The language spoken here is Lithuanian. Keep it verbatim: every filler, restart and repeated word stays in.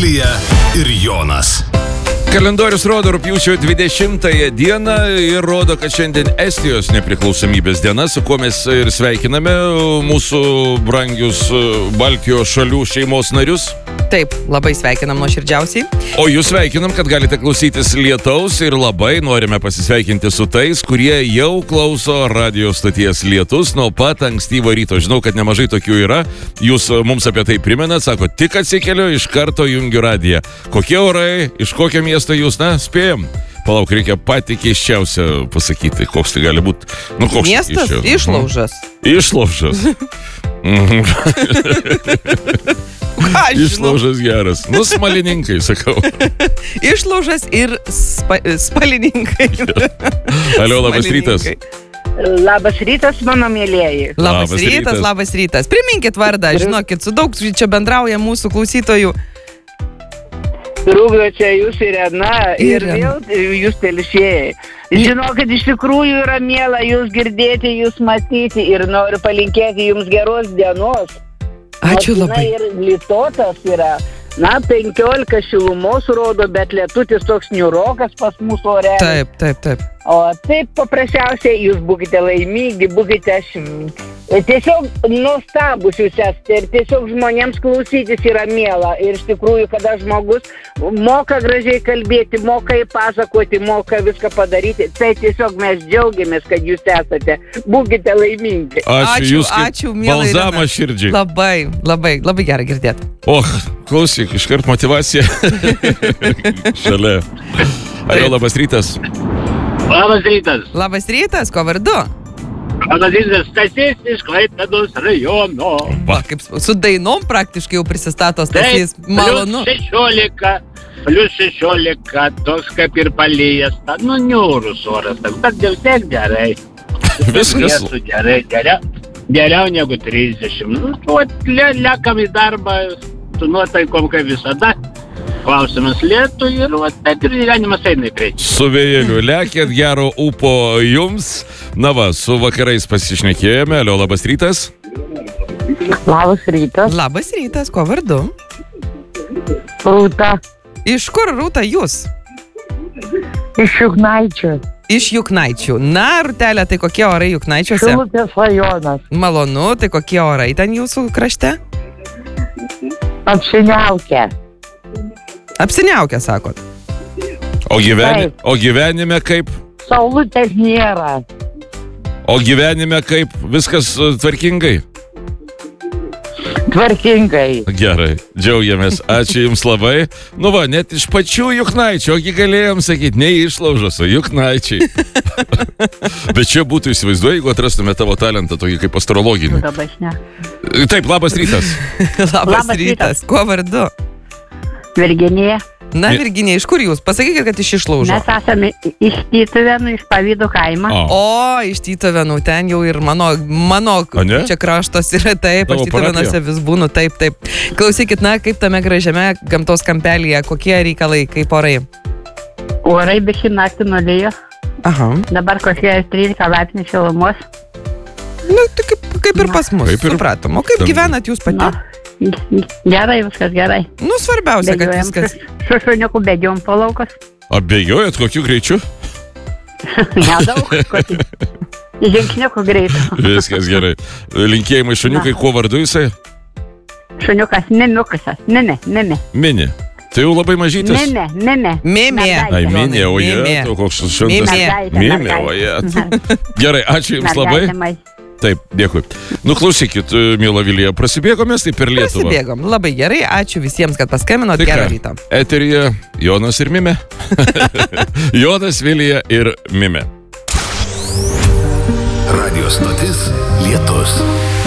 Vilija ir Jonas. Kalendorius rodo rugpjūčio dvidešimtąją dieną ir rodo, kad šiandien Estijos nepriklausomybės diena, su kuo mes ir sveikiname mūsų brangius Baltijos šalių šeimos narius. Taip, labai sveikinam nuoširdžiausiai. O jūs sveikinam, kad galite klausytis Lietaus ir labai norime pasisveikinti su tais, kurie jau klauso radio stoties Lietus nuo pat ankstyvo ryto. Žinau, kad nemažai tokių yra. Jūs mums apie tai primenat, sako, tik atsikeliu, iš karto jungiu radiją. Kokie orai, iš kokio miesto jūs, na, spėjom? Palauk, reikia patį keisčiausią pasakyti, koks tai gali būti. Nu, koks Miestas keisčiausias? Išlaužas. Išlaužas. Išlaužas geras. Nu, smalininkai, sakau. Išlaužas ir spa, spalininkai. Alio, labas rytas. Labas rytas, mano mėlėjai. Labas, Labas rytas, rytas. labas rytas. Priminkit vardą, žinokit, su daug čia bendrauja mūsų klausytojų. Rūgio čia jūs Irena ir Irena. vėl jūs telšėjai. Žinokit, iš tikrųjų yra miela jūs girdėti, jūs matyti ir noriu palinkėti jums geros dienos. Ačiū Nors labai. jinai ir lytotas yra. Na, penkiolika šilumos rodo, bet lietutis toks niurokas pas mūsų ore. Taip, taip, taip. O taip paprasčiausiai jūs būkite laimingi, būkite šim. Tiesiog nuostabus jūs esate ir tiesiog žmonėms klausytis yra miela. Ir iš tikrųjų, kada žmogus moka gražiai kalbėti, moka įpasakoti, moka viską padaryti, tai tiesiog mes džiaugiamės, kad jūs esate. Būkite laimingi. Ačiū, Ačiū, jūs kaip ačiū, miela Irena. balzamą širdžiai. Labai, labai, labai gerai girdėti. Och, klausyk, iškart motyvacija. Šalia. Alio, labas rytas. Labas rytas. Labas rytas, ko vardu? Labas rytas, Stasys iš Klaipėdos rajono. Va, kaip su dainom praktiškai jau prisistato Stasys. Malonu. Plius šešiolika, plius šešiolika, toks kaip ir palijas. Nu, niūrus oras, bet jau tiek gerai. Viskas. Miestu gerai, geriau, geriau negu trisdešimt. Nu, tu le, lekam į darbą, su nuotaikom kaip visada. Klausimas lietų ir vat, taip ir gyvenimas eina į priekį. Su vėjeliu lekėt, gero ūpo jums. Na va, su vakarais pasišnekėjome. Alio, labas rytas. Labas rytas. Labas rytas, ko vardu? Rūta Iš kur, Rūta, jūs? iš Juknaičių. Iš Juknaičių. Na, Rūtelė, tai kokie orai Juknaičiuose? Šilutės rajonas. Malonu, tai kokie orai ten jūsų krašte? Apsiniaukę. Apsiniaukę, sakot. O, gyveni, Taip. o gyvenime kaip? Saulutės nėra. O gyvenime kaip? Viskas e, tvarkingai? Tvarkingai. Gerai, džiaugiamės. Ačiū jums labai. Nu va, net iš pačių Juknaičių, ogi galėjom sakyti, ne Išlaužos, o Juknaičiai. Bet čia būtų įsivaizduoju, jeigu atrastume tavo talentą, tokį kaip astrologinį. Dabar ne. Taip, labas rytas. Labas, Labas rytas. Kuo vardu? Virginija. Na, Virginija, iš kur jūs? Pasakykit, kad iš Išlaužo. Mes esame iš Tytuvėnų, iš Pavydo kaimą. O, O, iš Tytuvėnų, ten jau ir mano, mano O ne? čia kraštas yra taip, Tavo aš Tytuvėnuose vis būnu, taip, taip. Klausykit, na, kaip tame gražiame gamtos kampelyje, kokie reikalai, kaip orai? Orai biški naktį nulėjo. Aha. Dabar kokie trylika laipsnių šilumos. Nu, tai kaip, kaip ir pas mus, Kaip ir- supratom. O kaip Ten- gyvenat jūs pati? Na, gerai, viskas gerai. Nu, svarbiausia, kad Bėgiojam viskas. su, su šuniuku bėgiom po laukas. abejojat kokiu greičiu? Nedaug. kokį. Žingsniukų greit. Viskas gerai. Linkėjimai šuniukai, kuo vardu jisai? Šuniukas, mimiukas. Mimi, mimi. Mini. Tai jau labai mažytis. Mimi, mimi. Mimė. Mergaitė. Ai, minė, o jie, Mimė. tu koks šventas. Mimė. Mergaitė, Mimė, mergaitė. o jie. Gerai, ačiū jums labai. Mergaitė, mai- Taip, dėkui. Nu, klausykit, mėla Vilija, prasibėgomės taip per Lietuvą. Prasibėgom. Labai gerai, ačiū visiems, kad paskambinot. Tai Gerą ką, rytą. Eteryje Jonas ir Mimė. Jonas, Vilija ir Mimė. Radio stotis Lietus.